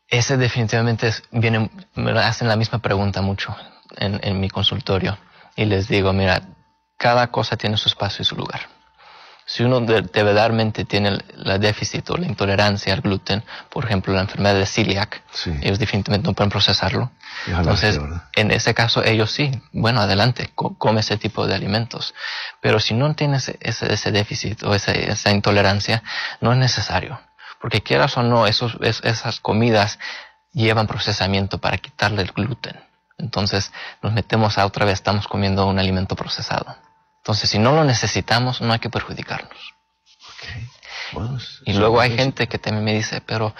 Ese definitivamente me hacen la misma pregunta mucho en mi consultorio. Y les digo, mira, cada cosa tiene su espacio y su lugar. Si uno de verdaderamente tiene la déficit o la intolerancia al gluten, por ejemplo, la enfermedad de celiac, sí, ellos definitivamente no pueden procesarlo. Entonces, en ese caso, ellos sí, bueno, adelante, come ese tipo de alimentos. Pero si no tienes ese déficit o esa intolerancia, no es necesario. Porque quieras o no, esas comidas llevan procesamiento para quitarle el gluten. Entonces, nos metemos a otra vez, estamos comiendo un alimento procesado. Entonces, si no lo necesitamos, no hay que perjudicarnos. Okay. Bueno, y luego hay gente que también me dice, pero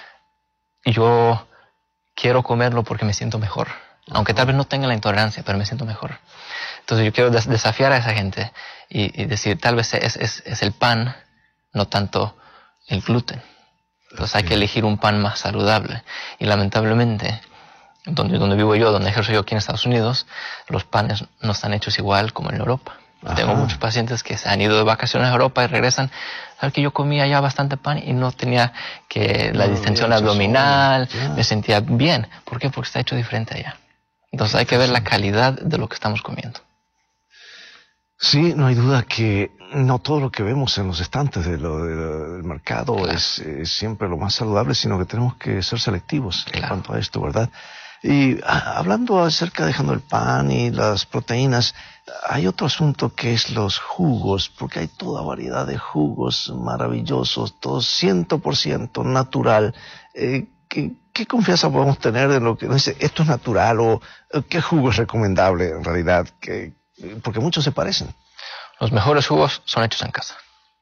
yo quiero comerlo porque me siento mejor. Aunque tal vez no tenga la intolerancia, pero me siento mejor. Entonces yo quiero desafiar a esa gente y decir, tal vez es el pan, no tanto el gluten. Entonces hay que elegir un pan más saludable. Y lamentablemente, donde vivo yo, donde ejerzo yo aquí en Estados Unidos, los panes no están hechos igual como en Europa. Tengo muchos pacientes que se han ido de vacaciones a Europa y regresan. Sabes que yo comía ya bastante pan y no tenía la distensión abdominal, me sentía bien. ¿Por qué? Porque está hecho diferente allá. Entonces hay que ver la calidad de lo que estamos comiendo. Sí, no hay duda que no todo lo que vemos en los estantes del mercado es siempre lo más saludable, sino que tenemos que ser selectivos en cuanto a esto, ¿verdad? Y hablando acerca, dejando el pan y las proteínas, hay otro asunto que es los jugos, porque hay toda variedad de jugos maravillosos, todo 100% natural. ¿Qué confianza podemos tener de lo que dice esto es natural o qué jugo es recomendable en realidad? Porque muchos se parecen. Los mejores jugos son hechos en casa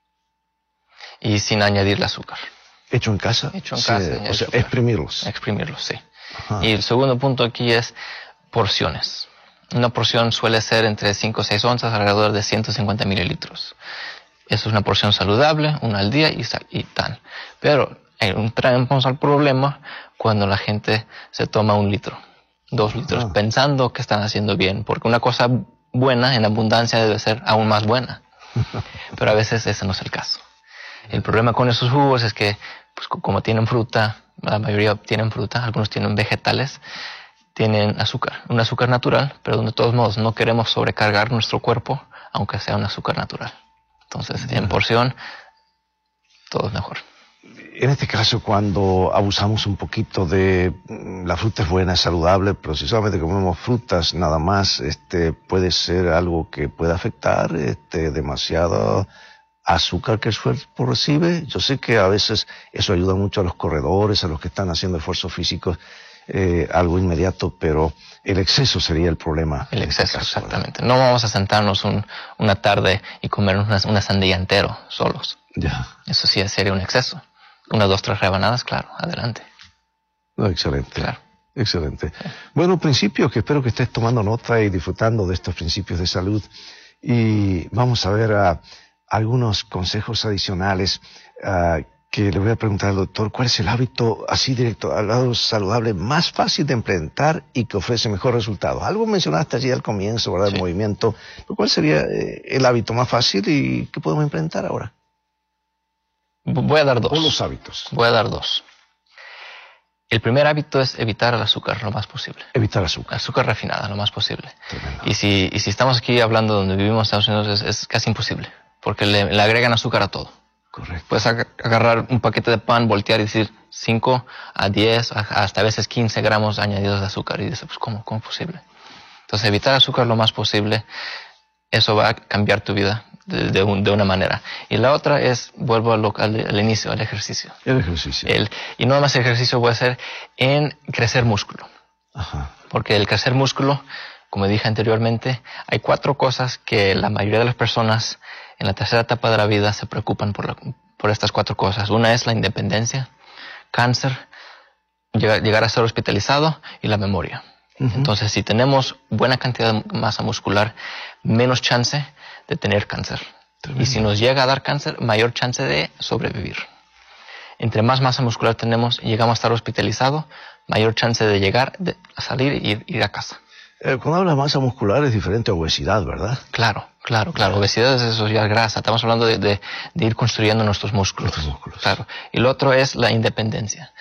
y sin añadirle azúcar. ¿Hecho en casa? Hecho en casa. O sea, exprimirlos. Exprimirlos, sí. Ajá. Y el segundo punto aquí es porciones. Una porción suele ser entre 5 o 6 onzas, alrededor de 150 mililitros. Eso es una porción saludable, una al día y tal. Pero entramos al problema cuando la gente se toma 1 litro, 2 litros, pensando que están haciendo bien. Porque una cosa buena en abundancia debe ser aún más buena. Pero a veces ese no es el caso. El problema con esos jugos es que, pues, como tienen fruta, la mayoría tienen fruta, algunos tienen vegetales, tienen azúcar, un azúcar natural, pero de todos modos no queremos sobrecargar nuestro cuerpo, aunque sea un azúcar natural. Entonces, en porción, todo es mejor. En este caso, cuando abusamos un poquito de la fruta es buena, es saludable, pero si solamente comemos frutas nada más, puede ser algo que puede afectar demasiado azúcar que el cuerpo recibe. Yo sé que a veces eso ayuda mucho a los corredores, a los que están haciendo esfuerzos físicos, algo inmediato, pero el exceso sería el problema. El exceso, exactamente. ¿Verdad? No vamos a sentarnos una tarde y comer una sandía entero solos. Ya. Eso sí sería un exceso. 1, 2, 3 rebanadas, claro, adelante. No, excelente. Claro. Excelente. Bueno, principios que espero que estés tomando nota y disfrutando de estos principios de salud. Y vamos a ver algunos consejos adicionales que le voy a preguntar al doctor. ¿Cuál es el hábito, así directo, al lado saludable, más fácil de implementar y que ofrece mejores resultados? Algo mencionaste allí al comienzo, ¿verdad? Sí. El movimiento. ¿Pero cuál sería el hábito más fácil y qué podemos implementar ahora? Voy a dar 2. O los hábitos. Voy a dar 2. El primer hábito es evitar el azúcar lo más posible. Evitar azúcar. Azúcar refinada lo más posible. Tremendo. Y si estamos aquí hablando donde vivimos en Estados Unidos, es casi imposible, porque le agregan azúcar a todo. Correcto. Puedes agarrar un paquete de pan, voltear y decir 5 a 10, hasta a veces 15 gramos añadidos de azúcar. Y dices, pues ¿cómo es posible? Entonces evitar azúcar lo más posible, eso va a cambiar tu vida de una manera. Y la otra es, vuelvo al inicio, al ejercicio. El ejercicio. Y no más ejercicio puede ser en crecer músculo. Ajá. Porque el crecer músculo, como dije anteriormente, hay 4 cosas que la mayoría de las personas en la tercera etapa de la vida se preocupan por estas 4 cosas. Una es la independencia, cáncer, llegar a ser hospitalizado y la memoria. Entonces, si tenemos buena cantidad de masa muscular, menos chance de tener cáncer. Y si nos llega a dar cáncer, mayor chance de sobrevivir. Entre más masa muscular tenemos y llegamos a estar hospitalizados, mayor chance de llegar, a salir y ir a casa. Cuando hablas de masa muscular es diferente a obesidad, ¿verdad? Claro. Obesidad es eso, ya es grasa. Estamos hablando de ir construyendo nuestros músculos. Nuestros músculos. Claro. Y lo otro es la independencia.